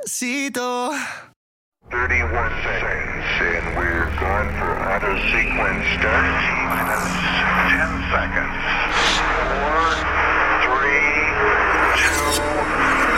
Despacito. 31 seconds and we're going for auto sequence start.